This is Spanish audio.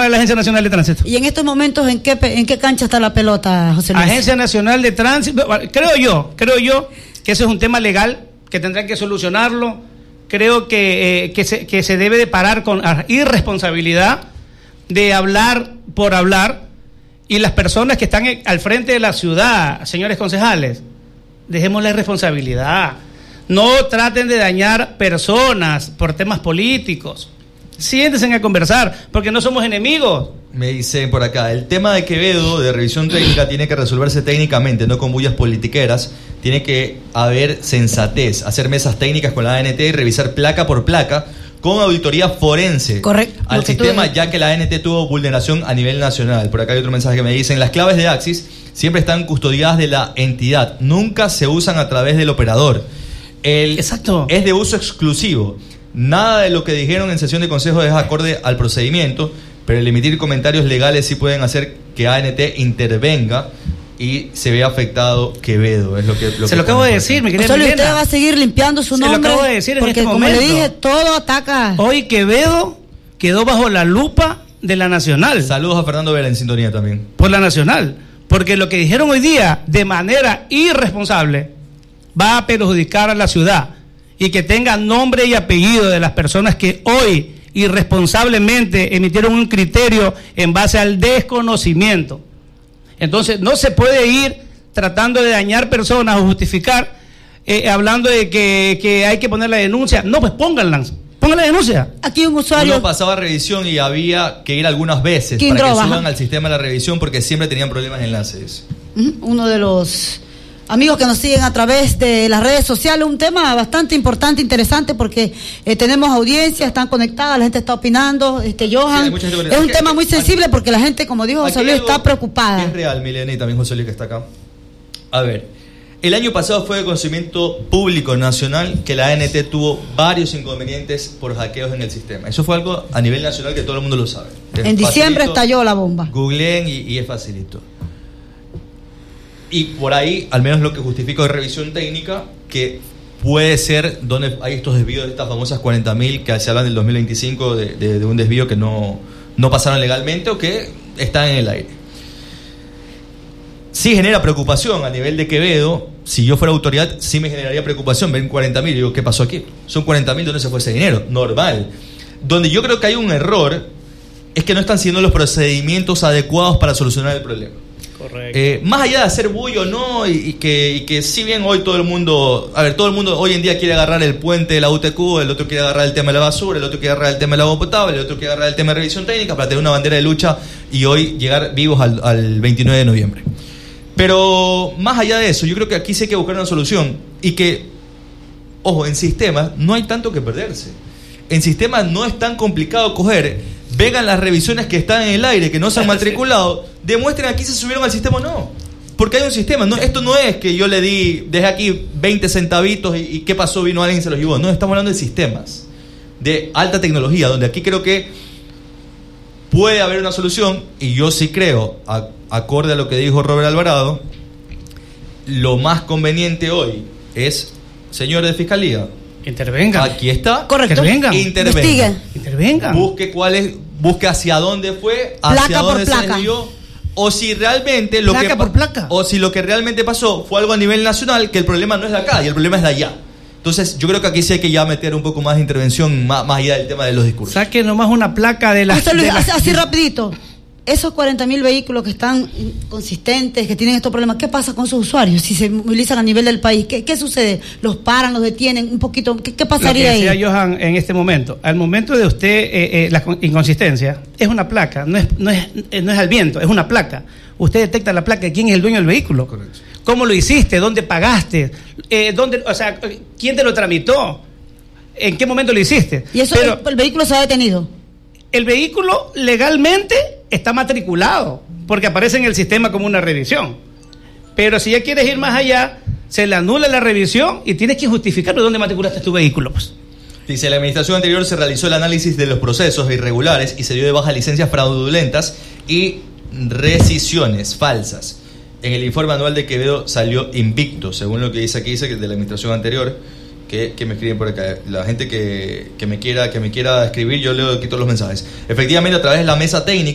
de la Agencia Nacional de Tránsito. ¿Y en estos momentos en qué cancha está la pelota, José Luis? Agencia Nacional de Tránsito, creo yo que ese es un tema legal que tendrán que solucionarlo. Creo que se debe de parar con irresponsabilidad de hablar por hablar, y las personas que están al frente de la ciudad, señores concejales, dejemos la irresponsabilidad. No traten de dañar personas por temas políticos. Siéntense a conversar, porque no somos enemigos. Me dicen por acá, el tema de Quevedo, de revisión técnica, tiene que resolverse técnicamente, no con bullas politiqueras. Tiene que haber sensatez, hacer mesas técnicas con la ANT y revisar placa por placa con auditoría forense. Correcto. Al sistema, ya que la ANT tuvo vulneración a nivel nacional. Por acá hay otro mensaje que me dicen, las claves de Axis siempre están custodiadas de la entidad, nunca se usan a través del operador. Exacto. Es de uso exclusivo. Nada de lo que dijeron en sesión de consejo es acorde al procedimiento, pero el emitir comentarios legales sí pueden hacer que ANT intervenga y se vea afectado Quevedo. Es lo que se lo acabo de decir, mi querida Milena. Usted va a seguir limpiando su nombre. Se lo acabo de decir en este momento. Porque como le dije, todo ataca. Hoy Quevedo quedó bajo la lupa de la Nacional. Saludos a Fernando Vera en sintonía también. Por la Nacional. Porque lo que dijeron hoy día, de manera irresponsable, va a perjudicar a la ciudad. Y que tenga nombre y apellido de las personas que hoy irresponsablemente emitieron un criterio en base al desconocimiento. Entonces no se puede ir tratando de dañar personas o justificar hablando de que hay que poner la denuncia. No, pues pongan la denuncia. Aquí un usuario... Uno pasaba revisión y había que ir algunas veces para que suban al sistema de la revisión porque siempre tenían problemas de enlaces. Uno de los amigos que nos siguen a través de las redes sociales, un tema bastante importante, interesante, porque tenemos audiencia, están conectadas, la gente está opinando, Johan, sí, es un tema muy sensible porque la gente, como dijo José Luis, está preocupada. Es real, Milena, y también José Luis que está acá. A ver, el año pasado fue de conocimiento público nacional que la ANT tuvo varios inconvenientes por hackeos en el sistema. Eso fue algo a nivel nacional que todo el mundo lo sabe. En diciembre estalló la bomba. Googleen y es facilito. Y por ahí, al menos lo que justifico de revisión técnica, que puede ser donde hay estos desvíos de estas famosas 40.000 que se hablan del 2025 de un desvío que no pasaron legalmente o que están en el aire. Sí genera preocupación a nivel de Quevedo. Si yo fuera autoridad, sí me generaría preocupación. Ven 40.000 y digo, ¿qué pasó aquí? Son 40.000, ¿dónde se fue ese dinero? Normal. Donde yo creo que hay un error es que no están siguiendo los procedimientos adecuados para solucionar el problema. Correcto. Más allá de hacer bullo o no, y que si bien hoy todo el mundo hoy en día quiere agarrar el puente de la UTQ, el otro quiere agarrar el tema de la basura, el otro quiere agarrar el tema del agua potable, el otro quiere agarrar el tema de revisión técnica para tener una bandera de lucha y hoy llegar vivos al 29 de noviembre. Pero más allá de eso, yo creo que aquí sí hay que buscar una solución y que, ojo, en sistemas no hay tanto que perderse. En sistemas no es tan complicado coger... Vengan las revisiones que están en el aire, que no se han matriculado, demuestren aquí si se subieron al sistema o no. Porque hay un sistema. No, esto no es que yo le dejé aquí 20 centavitos y ¿qué pasó? Vino alguien y se los llevó. No, estamos hablando de sistemas de alta tecnología, donde aquí creo que puede haber una solución. Y yo sí creo, acorde a lo que dijo Robert Alvarado, lo más conveniente hoy es, señores de Fiscalía, intervengan. Aquí está. Correcto. Intervengan. Busque hacia dónde fue, hacia placa dónde por se placa. desvió, o si realmente o si lo que realmente pasó fue algo a nivel nacional, que el problema no es de acá y el problema es de allá. Entonces, yo creo que aquí sí hay que ya meter un poco más de intervención más allá del tema de los discursos. Saque nomás una placa de la... Así rapidito. Esos 40.000 vehículos que están consistentes, que tienen estos problemas, ¿qué pasa con sus usuarios si se movilizan a nivel del país? ¿Qué sucede? ¿Los paran, los detienen? Un poquito, ¿qué pasaría ahí? Lo que decía Johan en este momento, al momento de usted, la inconsistencia, es una placa, no es al viento, es una placa. Usted detecta la placa de quién es el dueño del vehículo. Correcto. ¿Cómo lo hiciste? ¿Dónde pagaste? ¿Quién te lo tramitó? ¿En qué momento lo hiciste? ¿Y eso el vehículo se ha detenido? El vehículo legalmente está matriculado, porque aparece en el sistema como una revisión. Pero si ya quieres ir más allá, se le anula la revisión y tienes que justificar de dónde matriculaste tu vehículo. Pues. Dice, la administración anterior se realizó el análisis de los procesos irregulares y se dio de baja licencias fraudulentas y rescisiones falsas. En el informe anual de Quevedo salió invicto, según lo que dice aquí, dice que de la administración anterior, que me escriben por acá. La gente que me quiera escribir, yo leo aquí todos los mensajes. Efectivamente, a través de la mesa técnica